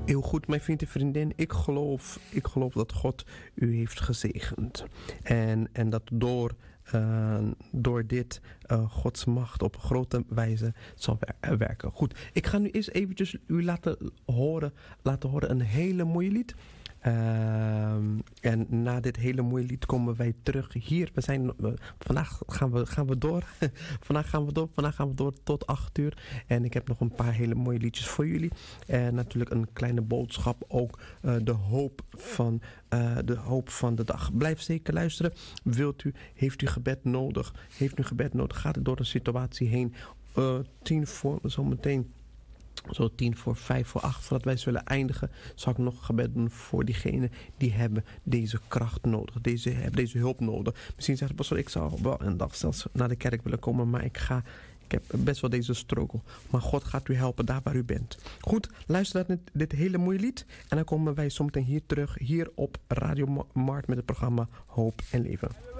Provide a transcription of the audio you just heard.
Heel goed, mijn vriend en vriendin. Ik geloof dat God u heeft gezegend. En dat door dit Gods macht op een grote wijze zal werken. Goed, ik ga nu eerst eventjes u laten horen een hele mooie lied. En na dit hele mooie lied komen wij terug hier. Vandaag gaan we door. Vandaag gaan we door tot 8 uur. En ik heb nog een paar hele mooie liedjes voor jullie. En natuurlijk een kleine boodschap ook. De hoop van de dag. Blijf zeker luisteren. Heeft u gebed nodig? Gaat u door een situatie heen? 10 voor zometeen. Zo 5 voor 8, voordat wij zullen eindigen, zal ik nog gebed doen voor diegenen die hebben deze kracht nodig. Hebben deze hulp nodig. Misschien zegt de pastor, ik zou wel een dag zelfs naar de kerk willen komen, maar ik heb best wel deze struggle. Maar God gaat u helpen daar waar u bent. Goed, luister naar dit hele mooie lied. En dan komen wij zometeen hier terug, hier op Radio Mart met het programma Hoop en Leven.